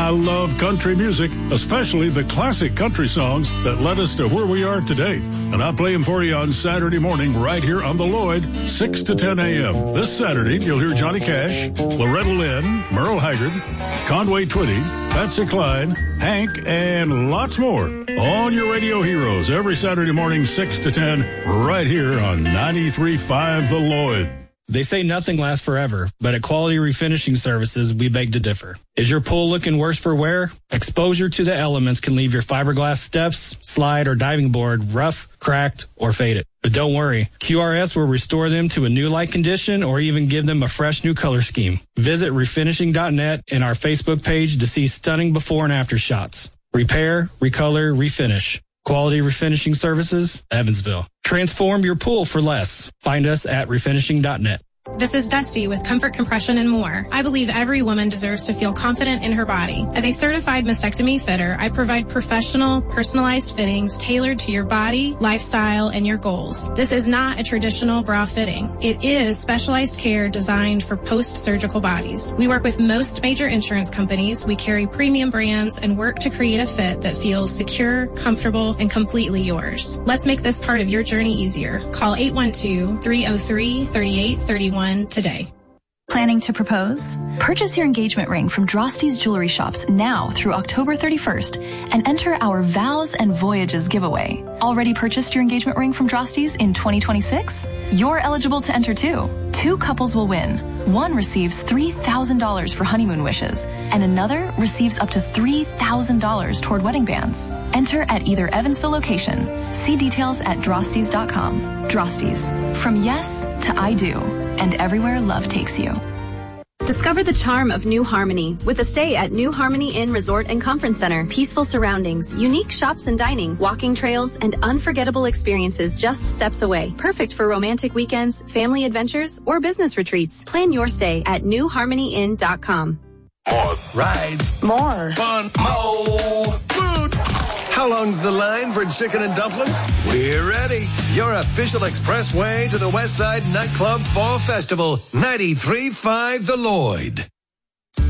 I love country music, especially the classic country songs that led us to where we are today. And I play them for you on Saturday morning right here on the Lloyd, 6 to 10 a.m. This Saturday, you'll hear Johnny Cash, Loretta Lynn, Merle Haggard, Conway Twitty, Patsy Cline, Hank, and lots more on your radio heroes every Saturday morning, 6 to 10, right here on 93.5 The Lloyd. They say nothing lasts forever, but at Quality Refinishing Services, we beg to differ. Is your pool looking worse for wear? Exposure to the elements can leave your fiberglass steps, slide, or diving board rough, cracked, or faded. But don't worry, QRS will restore them to a new-like condition or even give them a fresh new color scheme. Visit refinishing.net and our Facebook page to see stunning before and after shots. Repair, recolor, refinish. Quality Refinishing Services, Evansville. Transform your pool for less. Find us at refinishing.net. This is Dusty with Comfort Compression and More. I believe every woman deserves to feel confident in her body. As a certified mastectomy fitter, I provide professional, personalized fittings tailored to your body, lifestyle, and your goals. This is not a traditional bra fitting. It is specialized care designed for post-surgical bodies. We work with most major insurance companies. We carry premium brands and work to create a fit that feels secure, comfortable, and completely yours. Let's make this part of your journey easier. Call 812-303-3831 today. Planning to propose? Purchase your engagement ring from Drosty's Jewelry Shops now through October 31st and enter our Vows and Voyages giveaway. Already purchased your engagement ring from Drosty's in 2026? You're eligible to enter too. 2 couples will win. One receives $3,000 for honeymoon wishes, and another receives up to $3,000 toward wedding bands. Enter at either Evansville location. See details at drostys.com. Drosty's. From yes to I do, and everywhere love takes you. Discover the charm of New Harmony with a stay at New Harmony Inn Resort and Conference Center. Peaceful surroundings, unique shops and dining, walking trails, and unforgettable experiences just steps away. Perfect for romantic weekends, family adventures, or business retreats. Plan your stay at newharmonyinn.com. More rides. More fun. More food. How long's the line for chicken and dumplings? We're ready. Your official expressway to the Westside Nightclub Fall Festival. 93.5 The Lloyd.